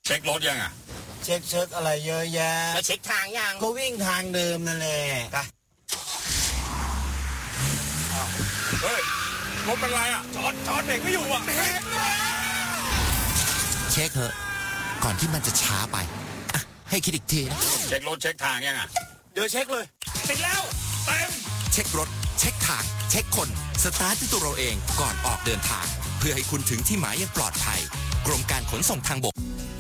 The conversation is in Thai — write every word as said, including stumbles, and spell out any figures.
เช็ครถยังอ่ะเช็คเช็คอะไรเยอะแยะแล้วเช็คทางยังก็วิ่งทางเดิมนั่นแหละไปเฮ้ยรถเป็นไรอ่ะจอดจอดเบรกไม่อยู่อ่ะเช็คเถอะก่อนที่มันจะช้าไปอ่ะให้คิดอีกทีนะเช็ครถเช็คทางยังอ่ะเดี๋ยวเช็คเลยติดแล้วเต็มเช็ครถเช็คทางเช็คคนสตาร์ทด้วยตัวเราเองก่อนออกเดินทางเพื่อให้คุณถึงที่หมายอย่างปลอดภัยกรมการขนส่งทางบก